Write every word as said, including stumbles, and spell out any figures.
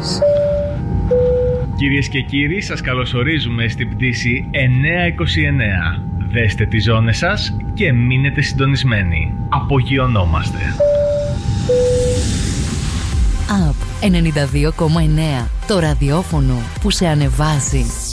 News. Κυρίες και κύριοι, σας καλωσορίζουμε στην πτήση εννιακόσια είκοσι εννέα. Δέστε τις ζώνες σας και μείνετε συντονισμένοι. Απογειωνόμαστε. App ενενήντα δύο κόμμα εννέα. Το ραδιόφωνο που σε ανεβάζει.